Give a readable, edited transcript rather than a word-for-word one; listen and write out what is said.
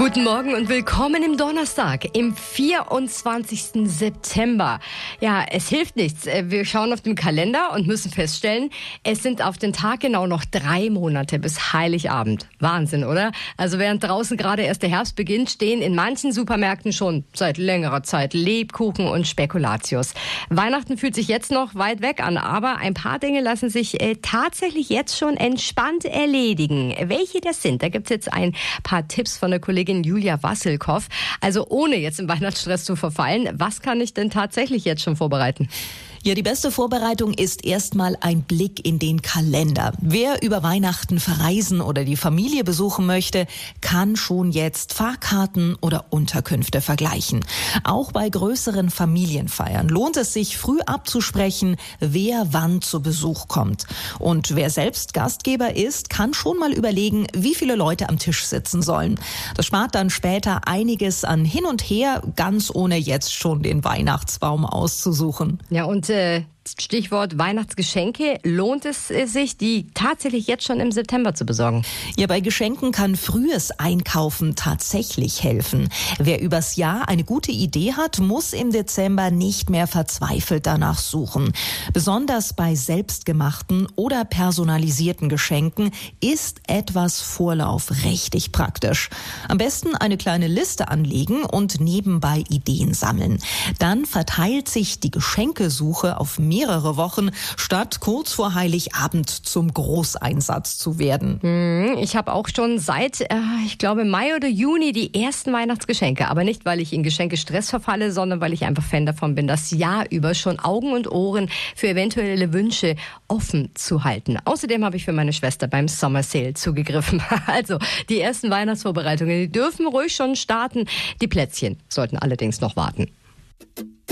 Guten Morgen und willkommen im Donnerstag, im 24. September. Ja, es hilft nichts. Wir schauen auf den Kalender und müssen feststellen, es sind auf den Tag genau noch 3 Monate bis Heiligabend. Wahnsinn, oder? Also während draußen gerade erst der Herbst beginnt, stehen in manchen Supermärkten schon seit längerer Zeit Lebkuchen und Spekulatius. Weihnachten fühlt sich jetzt noch weit weg an, aber ein paar Dinge lassen sich tatsächlich jetzt schon entspannt erledigen. Welche das sind, da gibt's jetzt ein paar Tipps von der Kollegin Julia Wassilkow. Also ohne jetzt im Weihnachtsstress zu verfallen, was kann ich denn tatsächlich jetzt schon vorbereiten? Ja, die beste Vorbereitung ist erstmal ein Blick in den Kalender. Wer über Weihnachten verreisen oder die Familie besuchen möchte, kann schon jetzt Fahrkarten oder Unterkünfte vergleichen. Auch bei größeren Familienfeiern lohnt es sich, früh abzusprechen, wer wann zu Besuch kommt. Und wer selbst Gastgeber ist, kann schon mal überlegen, wie viele Leute am Tisch sitzen sollen. Das spart dann später einiges an Hin und Her, ganz ohne jetzt schon den Weihnachtsbaum auszusuchen. Ja, und Stichwort Weihnachtsgeschenke, lohnt es sich, die tatsächlich jetzt schon im September zu besorgen? Ja, bei Geschenken kann frühes Einkaufen tatsächlich helfen. Wer übers Jahr eine gute Idee hat, muss im Dezember nicht mehr verzweifelt danach suchen. Besonders bei selbstgemachten oder personalisierten Geschenken ist etwas Vorlauf richtig praktisch. Am besten eine kleine Liste anlegen und nebenbei Ideen sammeln. Dann verteilt sich die Geschenkesuche auf mehrere Wochen, statt kurz vor Heiligabend zum Großeinsatz zu werden. Ich habe auch schon seit, ich glaube, Mai oder Juni die ersten Weihnachtsgeschenke. Aber nicht, weil ich in Geschenkestress verfalle, sondern weil ich einfach Fan davon bin, das Jahr über schon Augen und Ohren für eventuelle Wünsche offen zu halten. Außerdem habe ich für meine Schwester beim Summer Sale zugegriffen. Also die ersten Weihnachtsvorbereitungen, die dürfen ruhig schon starten. Die Plätzchen sollten allerdings noch warten.